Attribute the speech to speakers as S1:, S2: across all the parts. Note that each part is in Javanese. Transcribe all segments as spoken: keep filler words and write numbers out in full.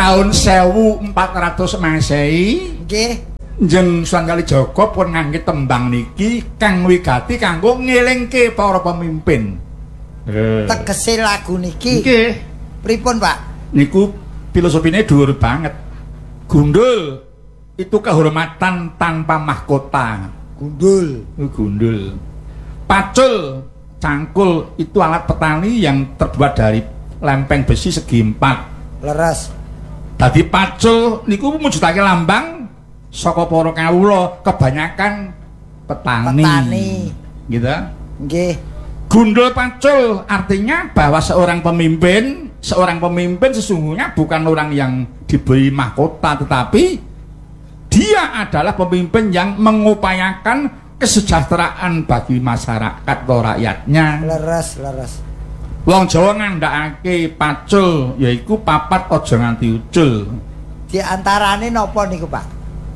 S1: Taun sewu empat ratus Masehi.
S2: Nggih.
S1: Njeng Sunan Kalijaga pun ngangge tembang niki kang wigati kanggo ngelingke para pemimpin.
S2: Tegese lagu niki.
S1: Nggih.
S2: Pripun, Pak?
S1: Niku filosofine dhuwur banget. Gundul itu kehormatan tanpa mahkota.
S2: Gundul.
S1: Gundul. Pacul, cangkul itu alat petani yang terbuat dari lempeng besi segi empat.
S2: Leres.
S1: Dadi pacul niku mujudake lambang saka para kawula kebanyakan petani.
S2: Petani.
S1: Gitu.
S2: Nggih.
S1: Gundul pacul artinya bahwa seorang pemimpin, seorang pemimpin sesungguhnya bukan orang yang diberi mahkota, tetapi dia adalah pemimpin yang mengupayakan kesejahteraan bagi masyarakat atau rakyatnya.
S2: Leres, leres.
S1: Wong Jawa ngandhakake pacul yaiku papat aja nganti ucul.
S2: Di antarane napa niku, Pak?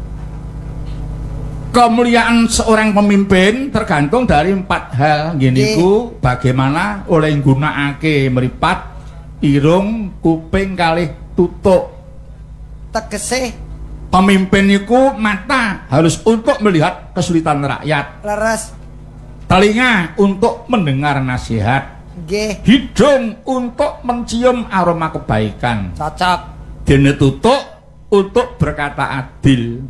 S1: Kemuliaan seorang pemimpin tergantung dari empat hal. Gini ku bagaimana oleh nggunakake meripat, irung, kuping kalih tutuk.
S2: Tegese
S1: Pemimpin itu mata harus untuk melihat kesulitan rakyat.
S2: leres.
S1: Telinga untuk mendengar nasihat.
S2: Nggih.
S1: Hidung untuk mencium aroma kebaikan.
S2: Cocok.
S1: Dene tutuk untuk berkata adil.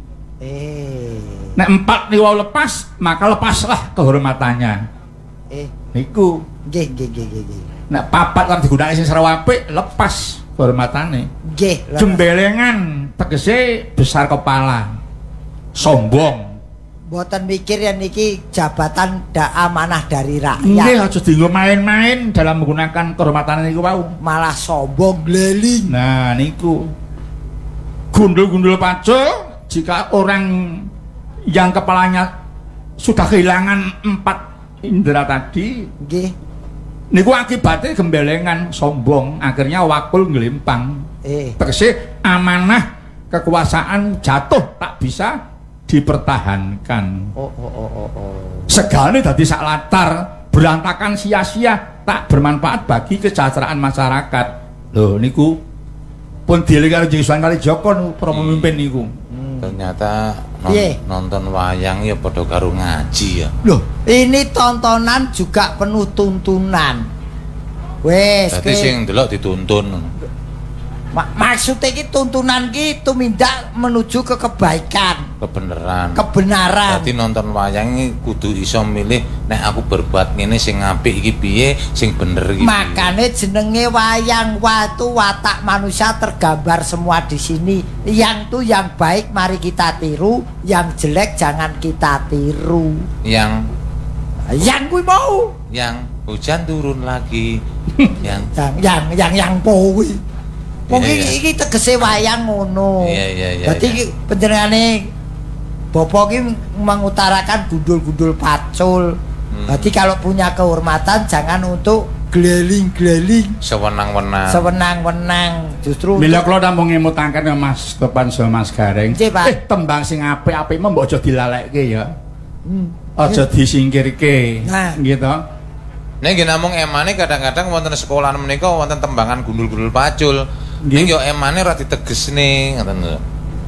S2: Eh.
S1: Nek empat niku lepas, maka lepaslah kehormatannya.
S2: Eh.
S1: Niku.
S2: Nggih, nggih, nggih, nggih.
S1: Nek papat lan digunakake sing secara apik, lepas kehormatane.
S2: Nggih.
S1: Jembelengan tegese besar kepala. Sombong.
S2: Mboten mikir yen niki jabatan da amanah dari rakyat.
S1: Nggih, aja dienggo main-main dalam menggunakan kehormatan niku wau.
S2: Malah sombong gleling.
S1: Nah, niku. Gundul-gundul pacul jika orang yang kepalanya sudah kehilangan empat indera tadi,
S2: nggih,
S1: niku akibatnya gembelengan, sombong, akhirnya wakul nglimpang.
S2: Eh.
S1: Tegese amanah kekuasaan jatuh tak bisa dipertahankan.
S2: Oh, oh, oh, oh, oh.
S1: Segane dadi sak latar, berantakan sia-sia, tak bermanfaat bagi kesejahteraan masyarakat. Loh niku pun dieling karo Jeneng Sunan Kalijaga para pemimpin niku.
S3: Hmm. Ternyata non,
S2: Piye?
S3: nonton wayang ya padha karo ngaji ya.
S1: Loh,
S2: ini tontonan juga penuh tuntunan. Wes,
S3: Dadi sing ndelok dituntun.
S2: Ma maksudnya iki tuntunan ki tumindak menuju ke kebaikan,
S3: Kebenaran.
S2: kebenaran.
S3: Dadi nonton wayang iki kudu iso milih nek aku berbuat ngene sing apik iki piye, sing bener iki.
S2: Makanya jenenge wayang watu watak manusia tergambar semua di sini. Yang tuh yang baik mari kita tiru, yang jelek jangan kita tiru.
S3: Yang
S2: Yang kuwi mau.
S3: yang hujan turun lagi. yang
S2: Yang yang yang yang po kuwi. Wong
S3: Iya,
S2: iki
S3: iya.
S2: iki tegese wayang ngono.
S3: Iya, iya, iya,
S2: Dadi
S3: iya.
S2: iki panjenengane Bapak iki mengutarakan gundul-gundul pacul.
S3: Hmm.
S2: Berarti kalau punya kehormatan jangan untuk gleling-gleling,
S3: sewenang-wenang.
S2: sewenang-wenang. Justru
S1: mila kula namung ngemutaken ya Mas Topan sama Mas Gareng.
S2: Nggih, Pak.
S1: Eh, tembang sing apik-apik mah mbok aja dilalekke ya.
S2: Hmm.
S1: Aja disingkirke.
S2: Nah.
S1: Gitu.
S3: Nek nggih namung emane kadang-kadang wonten sekolahan menika wonten tembangan gundul-gundul pacul. Ning yo emane ora ditegesne ngoten lho.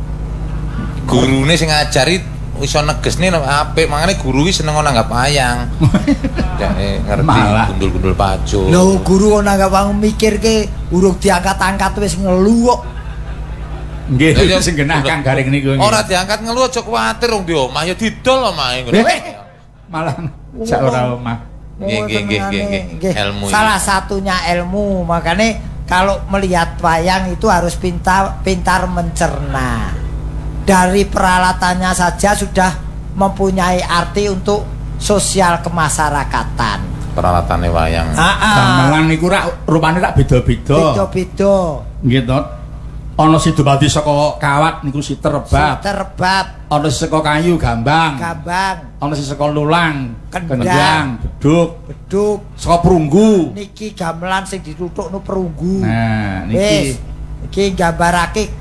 S3: Gurune sing ngajari iso negesne apik, mangane guru iki seneng nanggap wayang. Dek ngerti
S1: Malah.
S3: gundul-gundul pacul.
S2: Lho guru ana gak mikirke urung diangkat-angkat wis ngelu kok.
S1: Nggih,
S3: Ya, ya.
S1: sing genah Kang Gareng niku. nggih.
S3: Ora diangkat ngelu aja kuwatir wong di omah ya didol omahe ngono.
S1: Eh, malah sak ora omah.
S3: Nggih, nggih, nggih, nggih, nggih.
S2: Nggih.
S3: Ilmu.
S2: Salah satunya ilmu. Makanya kalau melihat wayang itu harus pintar pintar mencerna. Dari peralatannya saja sudah mempunyai arti untuk sosial kemasyarakatan.
S3: Peralatannya wayang.
S1: Gamelan niku rak rupane rak beda-beda.
S2: Beda-beda.
S1: Nggih to. Ana sing dumadi saka kawat niku siterebab.
S2: Terbab,
S1: Ana sing saka kayu gambang.
S2: gambang,
S1: Ana sing saka lulang,
S2: Kendang.
S1: kendang, beduk,
S2: beduk.
S1: saka perunggu.
S2: Niki gamelan sing dituthukno perunggu.
S1: Nah,
S2: Wis,
S1: niki
S2: iki gambarake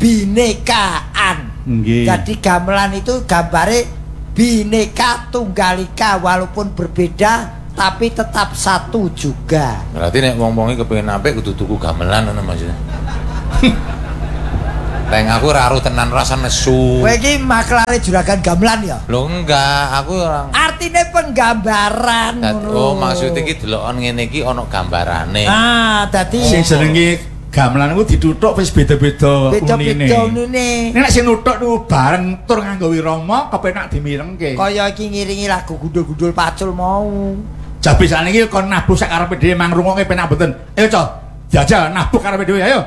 S2: kebinekaan.
S1: nggih.
S2: Jadi gamelan itu gambare bineka tunggal ika, walaupun berbeda tapi tetap satu juga.
S3: Berarti nek wong-wong iki kepengin apik kudu tuku gamelan ngono maksudnya. Leng aku ora aru tenan rasa nesu.
S2: Kowe iki maklare juragan gamelan ya?
S3: Lho enggak, aku ora.
S2: Artine penggambaran ngono.
S3: Oh, maksud iki delokan ngene iki ana gambarane.
S2: Ah, dadi
S1: Sing jenenge gamelan iku dituthuk wis beda-beda unine.
S2: beda-beda unine.
S1: Nek sing nuthuk niku bareng tur nganggo wirama kepenak dimirengke.
S2: Kaya iki ngiringi lagu gundul-gundul pacul mau.
S1: Jabe sakniki kon nabuh sak karepe dhewe mangrungokke penak mboten. Ayo, Cok. Jajal nabuh karepe dhewe ayo.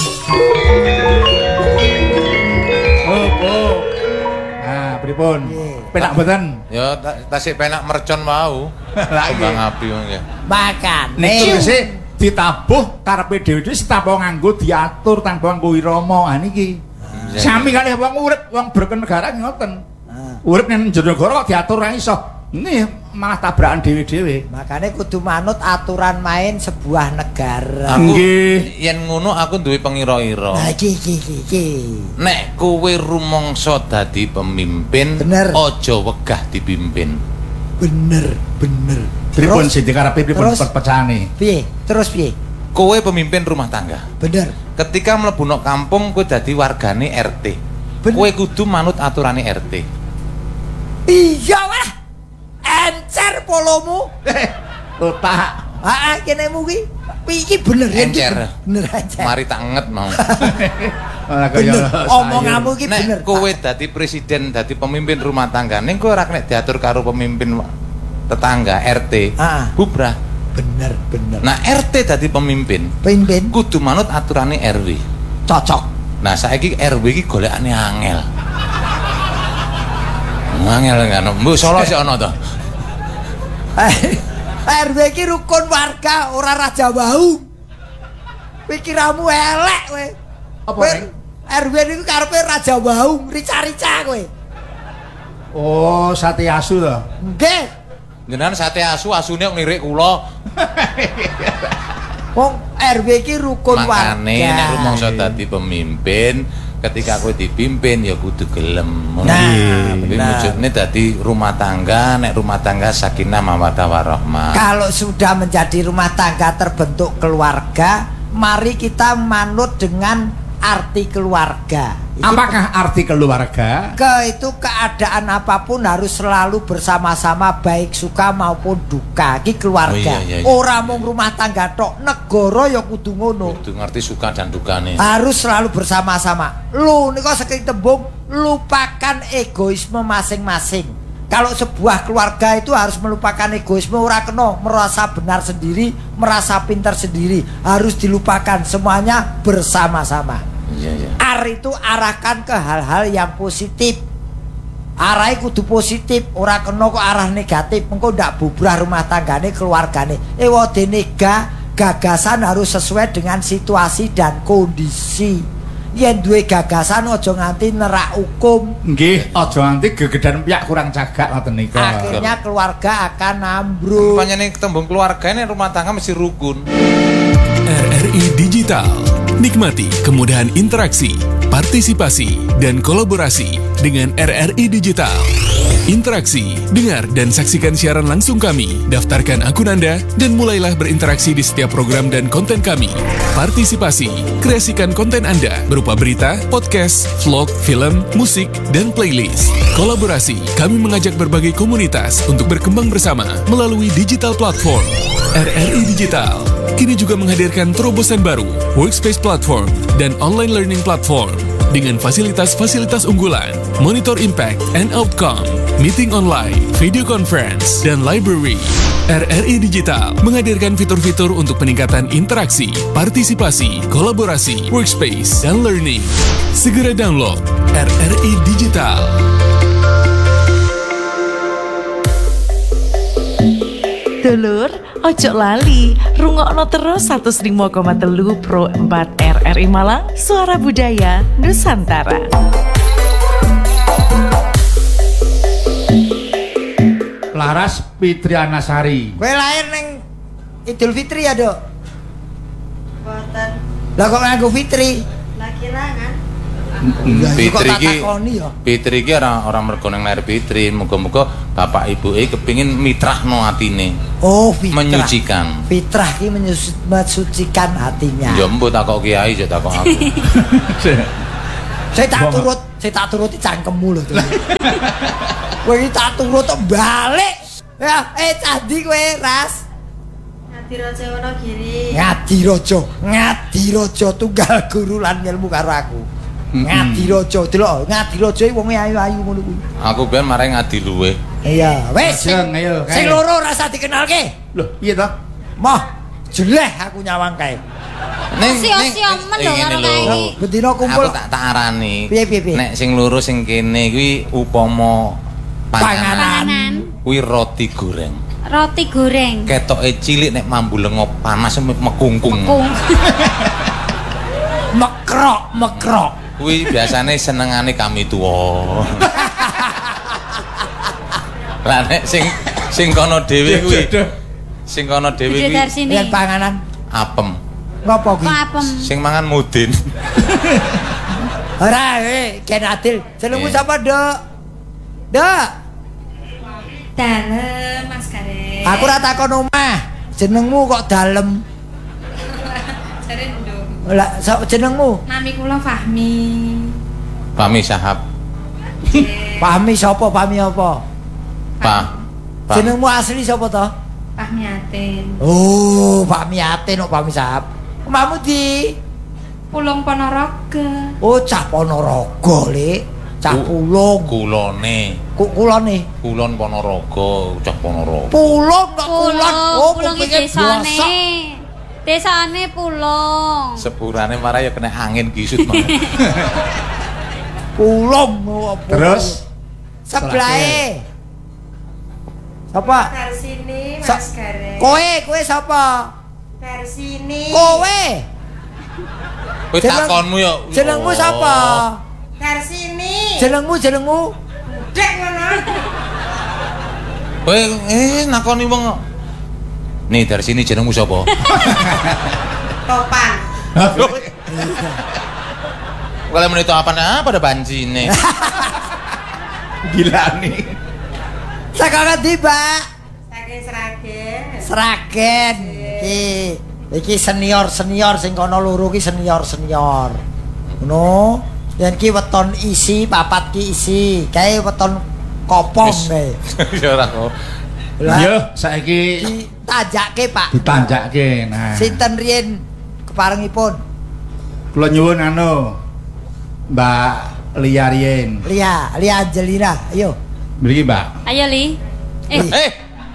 S1: Oh, oh. Nah, pripun? Penak mboten?
S3: Ya tasik penak mercon mau.
S1: Lah
S3: Kembang api nggih.
S2: Makan.
S1: Nek wis ditabuh karepe dhewe wis tanpa nganggo diatur tanpa nganggo wirama. Ha niki. Sami kalih wong urip, wong berkenegara ngoten. Urip ning jero negara kok diatur ora iso. Nih malah tabrakan dhewe-dhewe.
S2: Makanya kudu manut aturan main sebuah negara.
S3: Aku
S1: Nggih.
S3: yen ngono aku duwe pengira-ira.
S2: Nah, iki iki iki.
S3: Nek kowe rumangsa dadi pemimpin,
S2: Bener.
S3: aja wegah dipimpin.
S2: Bener, bener.
S1: Pripun
S2: Terus?
S1: sing dikarepe pripun
S2: Terus?
S1: perpecahane?
S2: Piye? Terus piye?
S3: Kowe pemimpin rumah tangga.
S2: Bener.
S3: Ketika mlebu nang kampung kowe dadi wargane R T.
S2: Bener.
S3: Kowe kudu manut aturane R T.
S2: Iya wah. Encer polomu.
S1: Otak.
S2: Heeh, kene mugi. Iki bener ya.
S3: Encer.
S2: Bener encer.
S3: Mari tak nget mau.
S1: Malah
S2: Bener.
S1: kaya
S2: Omonganmu iki bener.
S3: Nek kowe dadi presiden, dadi pemimpin rumah tangga, ning kowe ora kena diatur karo pemimpin tetangga R T.
S2: Ah.
S3: Bubrah.
S2: Bener, bener.
S3: Nah, R T dadi pemimpin,
S2: Pimpin
S3: kudu manut aturane R W.
S2: cocok.
S3: Nah, saiki R W iki golekane angel. Angel kan, mbok Solo sik ana to.
S2: R W iki rukun warga, ora raja wau. Pikiranmu elek kowe.
S1: Apa,
S2: Kowe
S1: Reng?
S2: R W niku karepe raja wau, rica-rica kowe.
S1: Oh, sate asu to.
S2: Nggih.
S3: Jenengan sate asu, asune kok nglirik kula.
S2: Wong R W iki rukun warga.
S3: Makane nek rumangsa dadi pemimpin, ketika kowe dipimpin ya kudu gelem.
S2: Nah,
S3: Tapi
S2: benar.
S3: wujudnya dadi rumah tangga, nek rumah tangga sakinah mawaddah warahmah.
S2: Kalau sudah menjadi rumah tangga terbentuk keluarga, mari kita manut dengan arti keluarga. Itu
S1: Apakah arti keluarga?
S2: ke itu keadaan apapun harus selalu bersama-sama baik suka maupun duka. Iki keluarga.
S3: Oh, iya, iya, iya.
S2: Ora mung rumah tangga tok, negara ya kudu ngono.
S3: Kudu ngerti suka dan dukane.
S2: Harus selalu bersama-sama. Lu nika saking tembung lupakan egoisme masing-masing. Kalau sebuah keluarga itu harus melupakan egoisme, ora kena merasa benar sendiri, merasa pintar sendiri. Harus dilupakan, semuanya bersama-sama.
S3: Iya, iya.
S2: Ar itu arahkan ke hal-hal yang positif. Arahnya kudu positif, ora kena kok arah negatif. Engko ndak bubrah rumah tanggane, keluargane. Ewode nega, gagasan harus sesuai dengan situasi dan kondisi. Yen duwe gagasan aja nganti nerak hukum.
S1: Nggih, aja nganti gegedan piyak kurang cagak ngoten nika.
S2: Akhirnya keluarga akan ambruk.
S3: Panjenengan tembung keluarga ini rumah tangga mesti rukun.
S4: R R I Digital. Nikmati kemudahan interaksi, partisipasi, dan kolaborasi dengan R R I Digital. Interaksi, dengar dan saksikan siaran langsung kami, daftarkan akun Anda, dan mulailah berinteraksi di setiap program dan konten kami. Partisipasi, kreasikan konten Anda berupa berita, podcast, vlog, film, musik, dan playlist. Kolaborasi, kami mengajak berbagai komunitas untuk berkembang bersama melalui digital platform. R R I Digital kini juga menghadirkan terobosan baru, workspace platform, dan online learning platform dengan fasilitas-fasilitas unggulan, monitor impact and outcome, meeting online, video conference, dan library. R R I Digital menghadirkan fitur-fitur untuk peningkatan interaksi, partisipasi, kolaborasi, workspace, dan learning. Segera download R R I Digital.
S5: Dulur, ojo lali, rungokno terus seratus lima koma telu Pro empat R R I Malang, Suara Budaya Nusantara.
S1: Laras Fitrianasari.
S2: Kowe lahir neng Idul Fitri ya, Dok?
S6: Boten
S2: Lah kok nganggo Fitri?
S6: lagi rangan.
S3: Fitri
S2: kok tak
S3: iki
S2: takoni ya?
S3: Fitri iki ora ora mergo nang lahir Fitri, muga-muga bapak ibuke kepengin mitrahno atine.
S2: Oh, fitrah.
S3: Menyucikan.
S2: Fitrah ini menyus- mensucikan hatinya.
S3: Ya mbok takok kiai aja takok aku.
S2: Saya tak turut, saya tak turuti cangkemmu lho. Kowe iki tak turut balik. Ya, eh candi kowe Ras.
S6: Ngadirojo Wonogiri.
S2: Ngadirojo, Ngadirojo tunggal guru lan ilmu karo aku. Ngadirojo, delok Ngadirojo iki wonge ayu-ayu ngono kuwi.
S3: Aku ben mare ngadi luwe.
S2: Iya, wis sing
S1: ayo.
S2: Sing loro rasa dikenalke.
S1: Loh, piye to?
S2: Moh, jeleh aku nyawang kae.
S3: Ning
S6: Sio-sio men lho karo kae.
S2: Bedino kumpul.
S3: Aku tak tak arani.
S2: Piye piye piye?
S3: Nek sing loro sing kene kuwi upama panganan.
S6: Panganan.
S3: Kuwi roti goreng.
S6: Roti goreng.
S3: Ketoke cilik nek mambu lengo panas mekungkung.
S6: Kung.
S2: Mekrok, mekrok.
S3: Kuwi biasane senengane kami tuwa. Lah nek sing sing kono dhewe kuwi. Sing kono dhewe kuwi
S2: Yen panganan
S3: apem.
S2: ngopo kuwi?
S6: Apem.
S3: Sing mangan mudin.
S2: Ora, eh, Ken Adil. Jenengmu
S3: Eh.
S2: sapa, Dok? Dok.
S6: Dalem Mas Gareng.
S2: Aku ora takon omah. Jenengmu kok dalem?
S6: Jare nduk.
S2: Lah, sapa jenengmu?
S6: Nami kula Fahmi.
S3: Pami sahab.
S2: Pahmi sapa? Pahmi apa?
S3: Pak. Pak.
S2: Jenengmu asli sapa to?
S6: Fahmi Atin.
S2: Oh, Pahmi Atin kok Pahmi Sahab. Omahmu di
S6: Pulung Ponorogo.
S2: Oh, cah Ponorogo, Lek. Cah
S3: Ku-
S2: Pulung.
S3: Kulone.
S2: Ku kulone.
S3: Kulon Ponorogo, Cah Ponorogo.
S2: Pulung kok kulon. Oh,
S6: Pulung iki
S2: kupinge
S6: desane.
S2: blosok.
S6: Desane Pulung.
S3: Sepurane marah ya kena angin gisut mah.
S2: Pulung. oh, Pulung.
S1: Terus
S2: sebelahe. Sapa?
S6: Persini
S2: Sa-
S6: Mas Gareng.
S2: Kowe, kowe sapa?
S6: Persini.
S2: Kowe.
S3: Kowe
S2: Jeneng-
S3: takonmu ya.
S2: Jenengmu
S3: Oh.
S2: sapa?
S6: Persini.
S2: Jenengmu, jenengmu.
S6: Dek ngono.
S3: Kowe eh nakoni wong. Nih dari sini jenengmu sapa?
S6: Topan.
S3: Kalau menit apa nah pada banjine.
S1: gila nih.
S2: Saka ngendi, Mbak?
S6: Saking Sragen.
S2: Sragen. Iki iki senior-senior sing kono loro ki senior-senior. Ngono. Yen ki weton isi, papat ki isi. Kae weton kopong kae.
S3: Ya ora kok.
S2: Lah,
S1: Yo, saiki
S2: ditanjake, Pak.
S1: ditanjake. Nah,
S2: Sinten riyen keparengipun?
S1: kula nyuwun anu Mbak Lia Rien.
S2: Lia, Lia Angelina. Ayo.
S1: Mriki, Mbak.
S6: Ayo Li. Eh,
S3: Eh,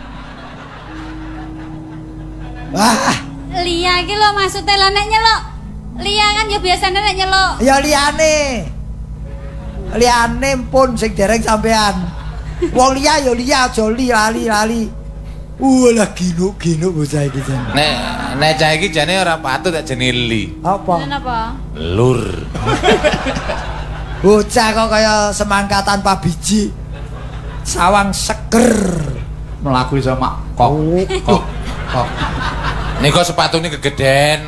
S2: Wah,
S6: Lia iki lho maksude lho nek nyeluk. Lia kan ya biasane nek nyeluk.
S2: ya liane. Liane pun sing dereng sampean. Wong liya ya liya aja li lali lali. Uh lah ginuk-ginuk bocah iki jan.
S3: nek nek cah iki jane ora patut tak jenenge Li.
S2: Apa?
S6: Kenapa?
S3: Lur.
S2: Bocah kok kaya semangkatan Pak Biji. Sawang seger.
S1: Mlaku iso mak kok kok kok.
S3: Nika sepatune kegeden.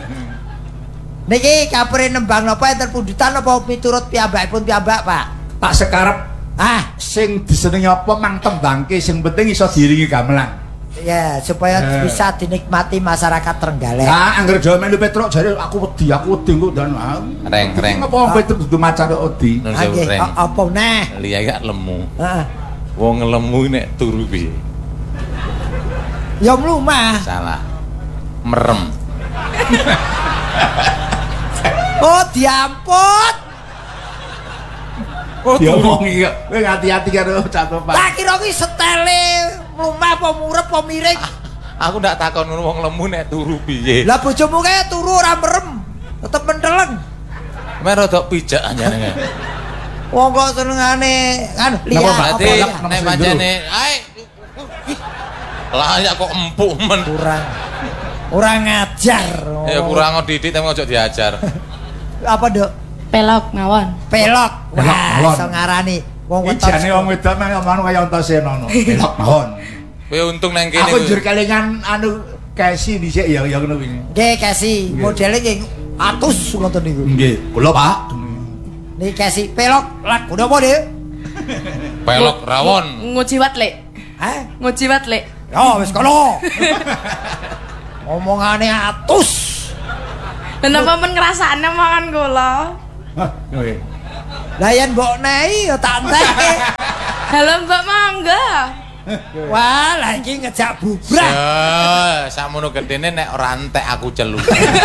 S2: Niki kapure nembang napa enten pundutan apa miturut piyambakipun piyambak, Pak?
S1: Tak sekarep
S2: Ah,
S1: sing disenengi apa mang tembangke sing penting iso diiringi gamelan.
S2: ya supaya
S1: Eh.
S2: bisa dinikmati masyarakat Trenggalek.
S1: Ah, angger jawa melu Petruk jare aku wedi, aku wedi kok dan ah.
S3: Reng, reng.
S1: Apa wong Petruk dudu macan kok wedi.
S3: Nun
S2: Ah,
S3: sewu
S2: nggih,
S3: reng.
S2: a- apa neh?
S3: Li gak lemu.
S2: Heeh.
S3: Wong lemu nek turu piye?
S2: Ya mlumah.
S3: Salah. Merem.
S2: Oh, diamput.
S3: Oh,
S1: Diomongi kok. Kowe hati-hati karo catopan.
S2: Tak kira ki setele mlumah apa murep apa miring.
S3: Aku ndak takon ngono wong lemu nek turu piye.
S2: Lah bojomu kae turu ora merem. Tetep menteleng.
S3: Men rada pijak anjane.
S2: Wong kok senengane kan liya
S1: Napa, Pak?
S2: apa
S3: Berarti
S2: ya?
S1: Napa
S3: nek
S1: sing
S3: pancene ae layak kok empuk men.
S2: kurang ora ngajar. Oh.
S3: Ya kurang didik tapi ojo diajar.
S2: Apa, Dok?
S6: Pelok ngawon.
S2: Pelok.
S1: Pelok
S2: Wah,
S1: mawon.
S2: iso ngarani wong weton.
S1: Ijane wong wedok mah ngono kaya Antasena. Belok mawon.
S3: Kowe untung nang kene.
S1: Aku
S3: kowe.
S1: njur kelingan anu Kesi dhisik ya ya ngono kuwi.
S2: Nggih, Kesi, modele nggih atus ngoten niku.
S1: Nggih, kula Pak.
S2: Niki Kesi pelok lak udah apa, Dik?
S3: Pelok rawon.
S5: Ngujiwat lek.
S2: Hah?
S5: Ngujiwat lek.
S2: Ya wis kono. Omongane atus.
S5: Kenapa men ngrasakne mangan kula?
S1: Hah, nggih.
S2: Lah yen mbok nehi ya tak entekke.
S7: Halo Mbak Mangga.
S2: Wah, lah iki ngejak bubrah.
S3: Ya, sakmono gedene nek ora entek aku celu.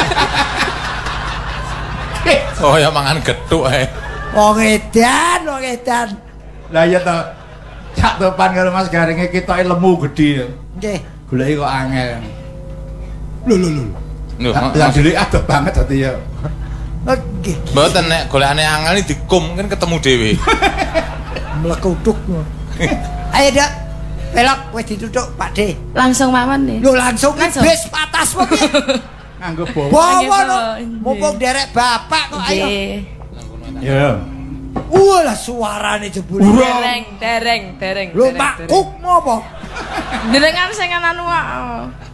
S3: Oh ya mangan gethuk ae.
S2: Wong edan, wong edan.
S1: Lah iya to. Cak Topan karo Mas Garinge ketoke lemu gedhe.
S2: Nggih.
S1: Goleki kok angel. Lho lho lho.
S3: Lho,
S1: lah dhewe adoh banget dadi ya.
S2: Nggih.
S3: Mboten nek golekane angel dikum kan ketemu dhewe.
S2: Mlekuduk. Ayo dak. Belok wis dituthuk Pak De.
S7: Langsung mawon nih.
S2: Lho langsung
S7: Langsung.
S2: bis patas apa piye?
S1: Nganggo bawa.
S2: Bawa no.
S7: Nggih.
S2: Mumpung derek bapak kok ayo.
S7: Nggih.
S1: Ya.
S2: Wah lah suarane jebule.
S7: Dereng, dereng, dereng.
S2: Lho
S7: dereng,
S2: Pak Kuk apa?
S7: dereng. Derengan sing anu wae.